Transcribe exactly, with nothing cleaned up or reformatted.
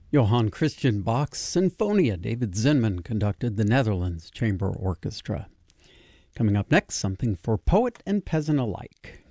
Johann Christian Bach's Sinfonia. David Zinman conducted the Netherlands Chamber Orchestra. Coming up next, something for poet and peasant alike.